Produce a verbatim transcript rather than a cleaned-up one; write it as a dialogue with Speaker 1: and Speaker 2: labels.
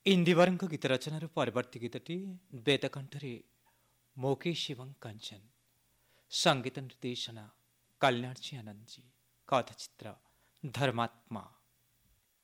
Speaker 1: इंदिवरଙ୍କ ଗୀତ ରଚନାର ପରବର୍ତ୍ତୀ ଗୀତଟି ବେଦକଣ୍ଠରେ ମୁକେଶ ଏବଂ କାଞ୍ଚନ, ସଙ୍ଗୀତ ନିର୍ଦ୍ଦେଶନା କଲ୍ୟାଣଜୀ ଆନନ୍ଦଜୀ, କଥାଚିତ୍ର ଧର୍ମାତ୍ମା।